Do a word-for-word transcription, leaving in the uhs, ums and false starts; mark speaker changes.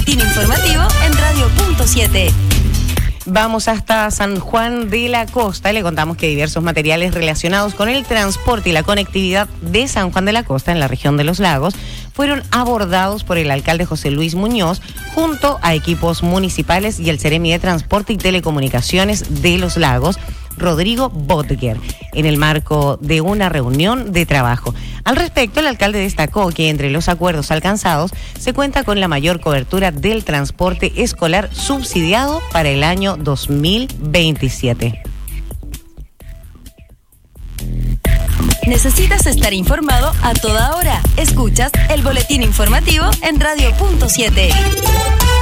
Speaker 1: boletín informativo en Radio Punto siete.
Speaker 2: Vamos hasta San Juan de la Costa y le contamos que diversos materiales relacionados con el transporte y la conectividad de San Juan de la Costa en la región de los lagos fueron abordados por el alcalde José Luis Muñoz junto a equipos municipales y el Seremi de Transporte y Telecomunicaciones de los Lagos, Rodrigo Botger, en el marco de una reunión de trabajo. Al respecto, el alcalde destacó que entre los acuerdos alcanzados se cuenta con la mayor cobertura del transporte escolar subsidiado para el año dos mil veintisiete.
Speaker 1: ¿Necesitas estar informado a toda hora? Escuchas el boletín informativo en Radio Punto siete.